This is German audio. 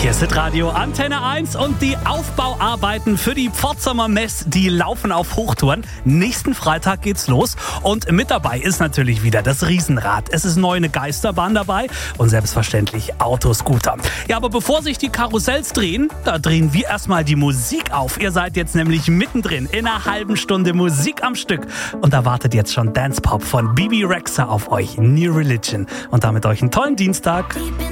Hier ist Hitradio Antenne 1 und die Aufbauarbeiten für die Pforzheimer Mess, die laufen auf Hochtouren. Nächsten Freitag geht's los und mit dabei ist natürlich wieder das Riesenrad. Es ist neu eine Geisterbahn dabei und selbstverständlich Autoscooter. Ja, aber bevor sich die Karussells drehen, da drehen wir erstmal die Musik auf. Ihr seid jetzt nämlich mittendrin in einer halben Stunde Musik am Stück und da wartet jetzt schon Dance Pop von Bibi Rexha auf euch, New Religion. Und damit euch einen tollen Dienstag.